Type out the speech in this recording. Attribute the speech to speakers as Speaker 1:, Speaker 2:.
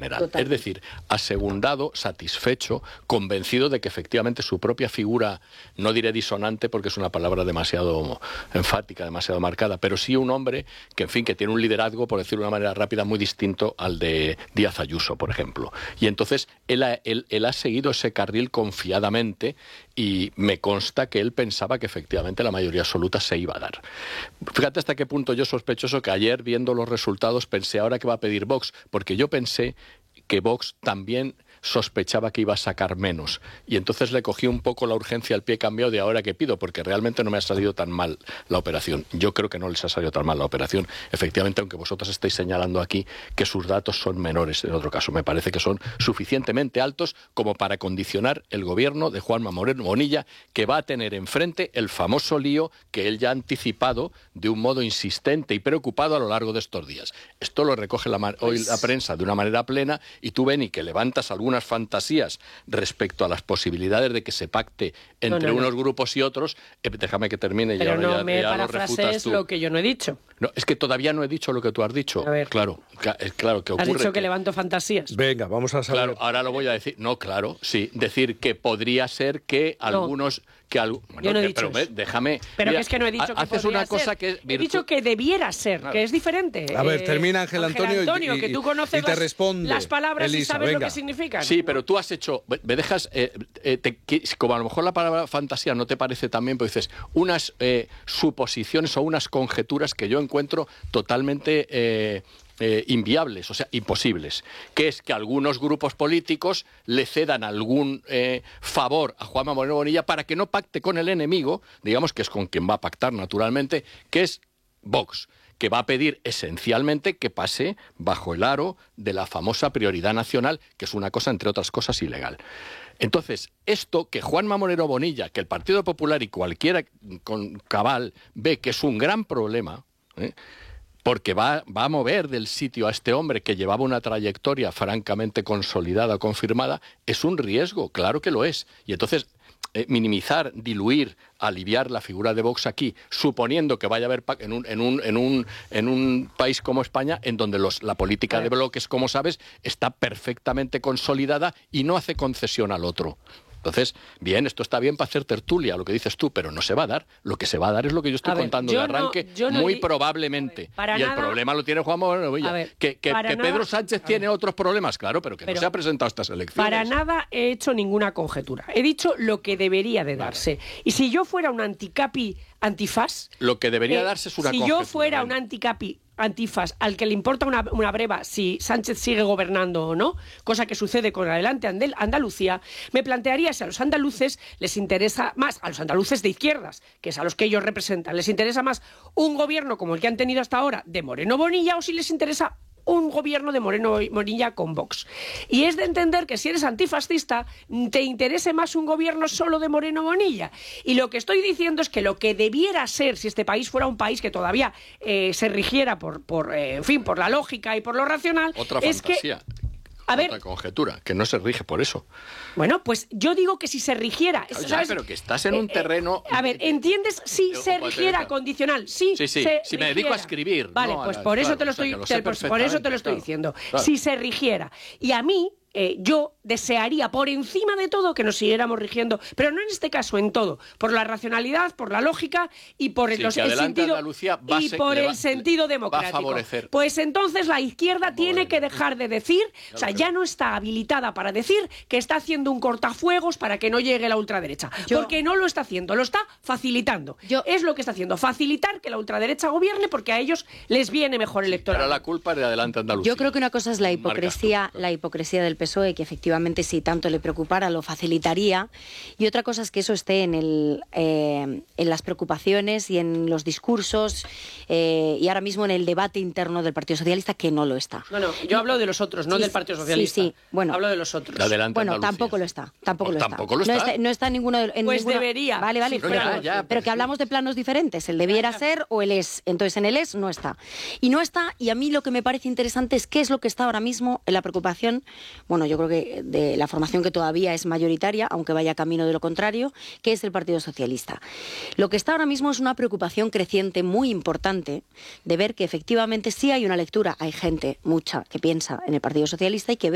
Speaker 1: general.
Speaker 2: Total.
Speaker 1: Es decir, asegundado, satisfecho, convencido de que efectivamente su propia figura, no diré disonante porque es una palabra demasiado enfática, demasiado marcada, pero sí un hombre que, en fin, que tiene un liderazgo, por decirlo de una manera rápida, muy distinto al de Díaz Ayuso, por ejemplo. Y entonces él ha seguido ese carril confiadamente y me consta que él pensaba que efectivamente la mayoría absoluta se iba a dar. Fíjate hasta qué punto yo sospechoso que ayer, viendo los resultados, pensé ahora que va a pedir Vox, porque yo pensé que Vox también sospechaba que iba a sacar menos. Y entonces le cogí un poco la urgencia al pie cambiado de ahora que pido, porque realmente no me ha salido tan mal la operación. Yo creo que no les ha salido tan mal la operación. Efectivamente, aunque vosotros estáis señalando aquí que sus datos son menores, en otro caso, me parece que son suficientemente altos como para condicionar el gobierno de Juanma Moreno Bonilla, que va a tener enfrente el famoso lío que él ya ha anticipado de un modo insistente y preocupado a lo largo de estos días. Esto lo recoge hoy la prensa de una manera plena, y tú, Beni, que levantas algunas fantasías respecto a las posibilidades de que se pacte entre unos grupos y otros. Déjame que termine.
Speaker 2: Pero
Speaker 1: ya,
Speaker 2: no me
Speaker 1: ya
Speaker 2: parafrasees lo que yo no he dicho.
Speaker 1: No, es que todavía no he dicho lo que tú has dicho.
Speaker 2: A ver.
Speaker 1: Claro, que ocurre.
Speaker 2: Has dicho que levanto fantasías.
Speaker 3: Venga, vamos a saber.
Speaker 1: Claro, ahora lo voy a decir. No, claro, sí. Decir que podría ser que algunos... Bueno,
Speaker 2: yo no he dicho
Speaker 1: pero
Speaker 2: eso.
Speaker 1: Déjame...
Speaker 2: Pero
Speaker 1: mira,
Speaker 2: que es que no he dicho que
Speaker 1: haces
Speaker 2: podría
Speaker 1: una cosa
Speaker 2: ser.
Speaker 1: que es
Speaker 2: He dicho que debiera ser, que es diferente.
Speaker 3: A ver, termina Ángel Antonio
Speaker 2: que tú conoces
Speaker 3: y te responde
Speaker 2: las palabras
Speaker 3: Elisa,
Speaker 2: y sabes
Speaker 3: venga.
Speaker 2: lo que significan.
Speaker 1: Sí, pero tú has hecho... Me dejas... como a lo mejor la palabra fantasía no te parece tan bien, pero dices unas suposiciones o unas conjeturas que yo encuentro totalmente... inviables, o sea, imposibles, que es que algunos grupos políticos le cedan algún favor a Juanma Moreno Bonilla para que no pacte con el enemigo, digamos que es con quien va a pactar naturalmente, que es Vox, que va a pedir esencialmente que pase bajo el aro de la famosa prioridad nacional, que es una cosa, entre otras cosas, ilegal. Entonces, esto que Juanma Moreno Bonilla, que el Partido Popular y cualquiera con cabal ve que es un gran problema, porque va a mover del sitio a este hombre que llevaba una trayectoria francamente consolidada, confirmada, es un riesgo, claro que lo es. Y entonces, minimizar, diluir, aliviar la figura de Vox aquí, suponiendo que vaya a haber en un país como España, en donde la política de bloques, como sabes, está perfectamente consolidada y no hace concesión al otro. Entonces, bien, esto está bien para hacer tertulia, lo que dices tú, pero no se va a dar. Lo que se va a dar es lo que yo estoy contando de arranque, muy probablemente. Y el problema lo tiene Juan Moreno Bonilla. Que Pedro Sánchez tiene otros problemas, claro, pero que no se ha presentado a estas elecciones.
Speaker 2: Para nada he hecho ninguna conjetura. He dicho lo que debería de darse. Y si yo fuera un anticapi antifaz...
Speaker 1: Lo que debería darse es una conjetura.
Speaker 2: Si yo fuera un anticapi antifas al que le importa una breva si Sánchez sigue gobernando o no, cosa que sucede con Adelante Andalucía, me plantearía si a los andaluces les interesa más, a los andaluces de izquierdas, que es a los que ellos representan, les interesa más un gobierno como el que han tenido hasta ahora de Moreno Bonilla, o si les interesa un gobierno de Moreno Bonilla con Vox. Y es de entender que si eres antifascista, te interese más un gobierno solo de Moreno Bonilla. Y lo que estoy diciendo es que lo que debiera ser, si este país fuera un país que todavía se rigiera por la lógica y por lo racional,
Speaker 1: otra
Speaker 2: es
Speaker 1: fantasía. Otra conjetura, que no se rige por eso.
Speaker 2: Bueno, pues yo digo que si se rigiera...
Speaker 1: ¿sabes? Pero que estás en un terreno...
Speaker 2: A ver, ¿entiendes? Si se rigiera condicional. Si
Speaker 1: me dedico a escribir.
Speaker 2: Vale,
Speaker 1: no,
Speaker 2: pues por eso te lo estoy diciendo. Claro. Si se rigiera. Y a mí... yo desearía por encima de todo que nos siguiéramos rigiendo, pero no en este caso, en todo, por la racionalidad, por la lógica y por el sentido democrático. Pues entonces la izquierda tiene que dejar de decir, o sea, ya no está habilitada para decir que está haciendo un cortafuegos para que no llegue la ultraderecha, porque no lo está haciendo, lo está facilitando. Es lo que está haciendo, facilitar que la ultraderecha gobierne porque a ellos les viene mejor electoral.
Speaker 1: Pero la culpa es de Adelante Andalucía.
Speaker 4: Yo creo que una cosa es la hipocresía del PSOE, que efectivamente si tanto le preocupara lo facilitaría, y otra cosa es que eso esté en las preocupaciones y en los discursos y ahora mismo en el debate interno del Partido Socialista, que no lo está.
Speaker 2: No, yo hablo de los otros, no del Partido Socialista.
Speaker 4: Sí, bueno.
Speaker 2: Hablo de los otros.
Speaker 4: Bueno, tampoco lo está. No está en ninguno de...
Speaker 2: Pues debería.
Speaker 4: Vale, pero que hablamos de planos diferentes. El debiera ser o el es. Entonces en el es no está. Y no está, y a mí lo que me parece interesante es qué es lo que está ahora mismo en la preocupación. Bueno, yo creo que de la formación que todavía es mayoritaria, aunque vaya camino de lo contrario, que es el Partido Socialista. Lo que está ahora mismo es una preocupación creciente muy importante de ver que efectivamente sí hay una lectura, hay gente, mucha, que piensa en el Partido Socialista y que ve